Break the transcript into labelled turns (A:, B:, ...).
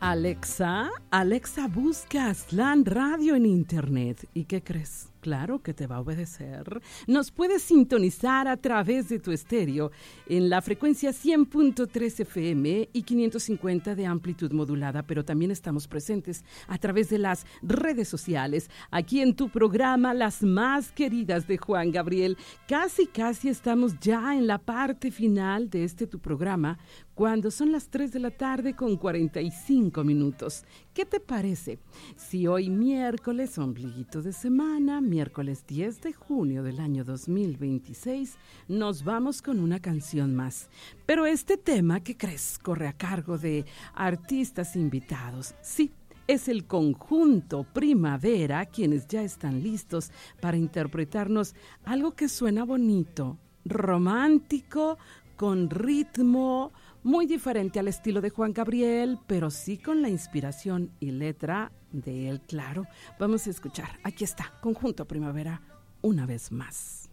A: Alexa busca Aztlán Radio en internet. ¿Y qué crees? Claro que te va a obedecer. Nos puedes sintonizar a través de tu estéreo en la frecuencia 100.3 FM y 550 de amplitud modulada, pero también estamos presentes a través de las redes sociales, aquí en tu programa Las Más Queridas de Juan Gabriel. Casi estamos ya en la parte final de tu programa, cuando son las 3 de la tarde con 45 minutos. ¿Qué te parece si hoy miércoles, ombliguito de semana, miércoles 10 de junio del año 2026, nos vamos con una canción más? Pero este tema, ¿qué crees? Corre a cargo de artistas invitados. Sí, es el conjunto Primavera, quienes ya están listos para interpretarnos algo que suena bonito, romántico, con ritmo muy diferente al estilo de Juan Gabriel, pero sí con la inspiración y letra de él, claro. Vamos a escuchar, aquí está, Conjunto Primavera, una vez más.